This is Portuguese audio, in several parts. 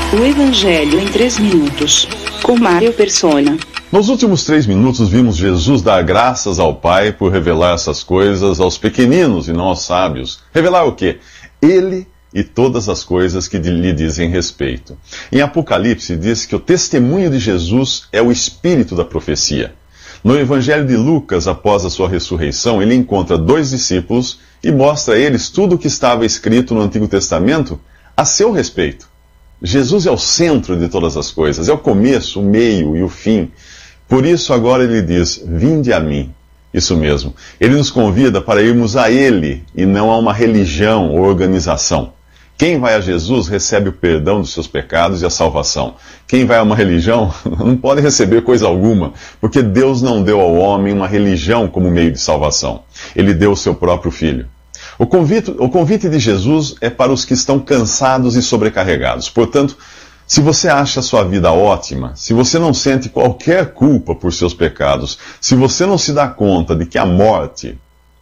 O Evangelho em 3 minutos, com Mário Persona. Nos últimos 3 minutos vimos Jesus dar graças ao Pai por revelar essas coisas aos pequeninos e não aos sábios. Revelar o quê? Ele e todas as coisas que lhe dizem respeito. Em Apocalipse diz que o testemunho de Jesus é o espírito da profecia. No Evangelho de Lucas, após a sua ressurreição, ele encontra 2 discípulos e mostra a eles tudo o que estava escrito no Antigo Testamento a seu respeito. Jesus é o centro de todas as coisas, é o começo, o meio e o fim. Por isso agora ele diz, vinde a mim. Isso mesmo, ele nos convida para irmos a ele e não a uma religião ou organização. Quem vai a Jesus recebe o perdão dos seus pecados e a salvação. Quem vai a uma religião não pode receber coisa alguma, porque Deus não deu ao homem uma religião como meio de salvação. Ele deu o seu próprio Filho. O convite de Jesus é para os que estão cansados e sobrecarregados. Portanto, se você acha a sua vida ótima, se você não sente qualquer culpa por seus pecados, se você não se dá conta de que a morte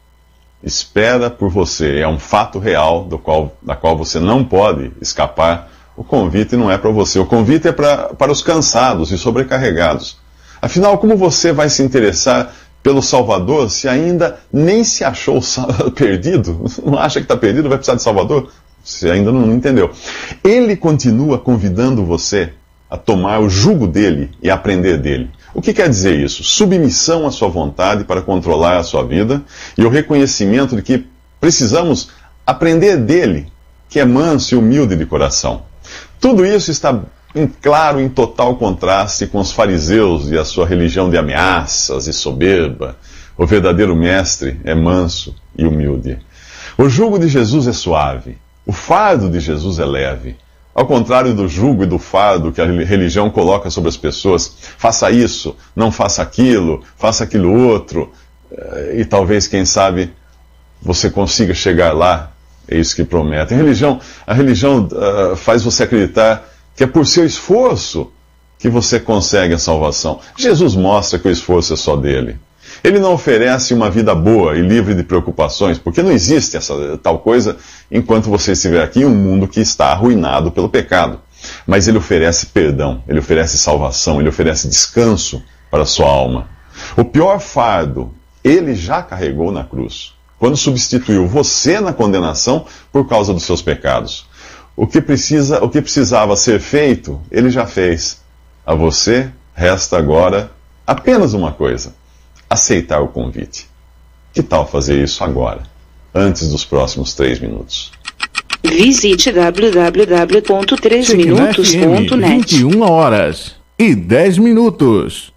espera por você, é um fato real da qual você não pode escapar, o convite não é para você. O convite é para os cansados e sobrecarregados. Afinal, como você vai se interessar pelo Salvador se ainda nem se achou perdido? Não acha que está perdido, vai precisar de Salvador? Você ainda não entendeu. Ele continua convidando você a tomar o jugo dele e aprender dele. O que quer dizer isso? Submissão à sua vontade para controlar a sua vida e o reconhecimento de que precisamos aprender dele, que é manso e humilde de coração. Tudo isso está em total contraste com os fariseus e a sua religião de ameaças e soberba. O verdadeiro mestre é manso e humilde. O jugo de Jesus é suave. O fardo de Jesus é leve. Ao contrário do jugo e do fardo que a religião coloca sobre as pessoas, faça isso, não faça aquilo outro, e talvez, quem sabe, você consiga chegar lá, é isso que promete. A religião faz você acreditar que é por seu esforço que você consegue a salvação. Jesus mostra que o esforço é só dele. Ele não oferece uma vida boa e livre de preocupações, porque não existe essa tal coisa enquanto você estiver aqui em um mundo que está arruinado pelo pecado. Mas ele oferece perdão, ele oferece salvação, ele oferece descanso para a sua alma. O pior fardo, ele já carregou na cruz, quando substituiu você na condenação por causa dos seus pecados. O que precisava ser feito, ele já fez. A você resta agora apenas uma coisa: aceitar o convite. Que tal fazer isso agora, antes dos próximos 3 minutos? Visite www.3minutos.net. 21h10.